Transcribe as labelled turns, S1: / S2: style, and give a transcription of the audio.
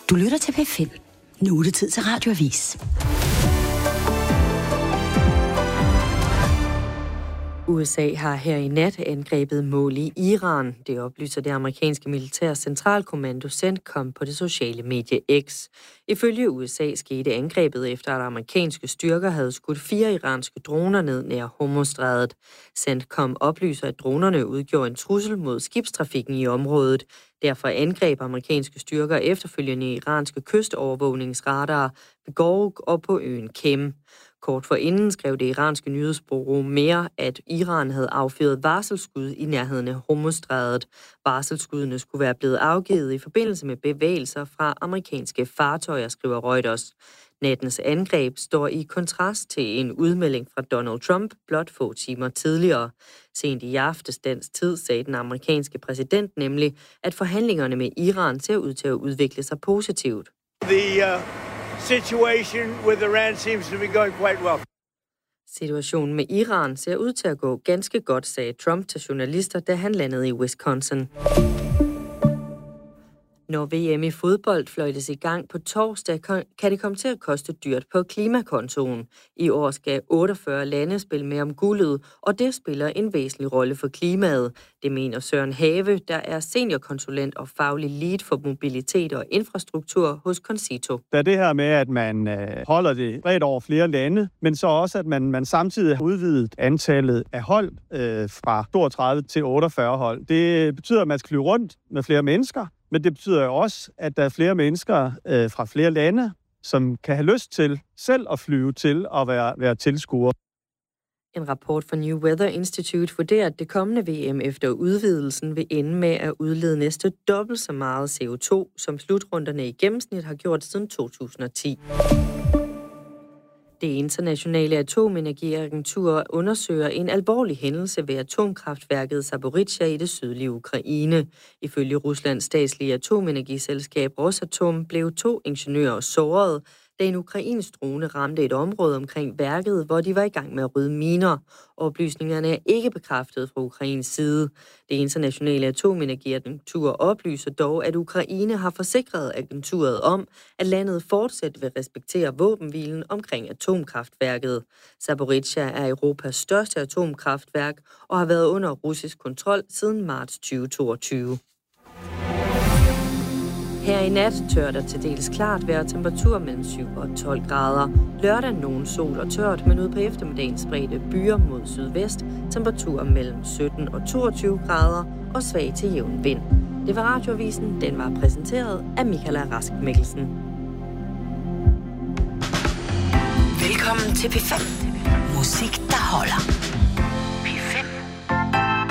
S1: Du lytter til P5. Nu er det tid til Radioavis.
S2: USA har her i nat angrebet mål i Iran. Det oplyser det amerikanske militære centralkommando CENTCOM på det sociale medie X. Ifølge USA skete angrebet efter, at amerikanske styrker havde skudt 4 iranske droner ned nær Hormuzstrædet. CENTCOM oplyser, at dronerne udgjorde en trussel mod skibstrafikken i området. Derfor angreb amerikanske styrker efterfølgende iranske kystovervågningsradarer ved Gorg og på øen Kem. Kort forinden skrev det iranske nyhedsbureau mere, at Iran havde affyret varselsskud i nærheden af Hormuzstrædet. Varselsskuddene skulle være blevet afgivet i forbindelse med bevægelser fra amerikanske fartøjer, skriver Reuters. Nattens angreb står i kontrast til en udmelding fra Donald Trump blot få timer tidligere. Sent i aftes dansk tid sagde den amerikanske præsident nemlig, at forhandlingerne med Iran ser ud til at udvikle sig positivt.
S3: Situation with Iran seems to be going quite well.
S2: Situationen med Iran ser ud til at gå ganske godt, sagde Trump til journalister, da han landede i Wisconsin. Når VM i fodbold fløjtes i gang på torsdag, kan det komme til at koste dyrt på klimakontoen. I år skal 48 lande spille med om guldet, og det spiller en væsentlig rolle for klimaet. Det mener Søren Have, der er seniorkonsulent og faglig lead for mobilitet og infrastruktur hos Concito.
S4: Der er det her med, at man holder det bredt over flere lande, men så også, at man samtidig har udvidet antallet af hold fra 32 til 48 hold. Det betyder, at man skal flyve rundt med flere mennesker. Men det betyder jo også, at der er flere mennesker fra flere lande, som kan have lyst til selv at flyve til og være tilskuere.
S2: En rapport fra New Weather Institute vurderer, at det kommende VM efter udvidelsen vil ende med at udlede næste dobbelt så meget CO2, som slutrunderne i gennemsnit har gjort siden 2010. Det internationale atomenergiagentur undersøger en alvorlig hændelse ved atomkraftværket Zaporizhzhia i det sydlige Ukraine. Ifølge Ruslands statslige atomenergiselskab Rosatom blev 2 ingeniører såret, da en ukrainsk drone ramte et område omkring værket, hvor de var i gang med at rydde miner. Oplysningerne er ikke bekræftet fra Ukraines side. Det internationale atomenergiagentur oplyser dog, at Ukraine har forsikret agenturet om, at landet fortsat vil respektere våbenhvilen omkring atomkraftværket. Zaporizhzhia er Europas største atomkraftværk og har været under russisk kontrol siden marts 2022. Her i nat tør der til dels klart være temperatur mellem 7 og 12 grader. Lørdag nogen sol og tørt, men ud på eftermiddagen spredte byer mod sydvest. Temperaturer mellem 17 og 22 grader og svag til jævn vind. Det var Radioavisen. Den var præsenteret af Michaela Rask Mikkelsen.
S1: Velkommen til P5. Musik, der holder.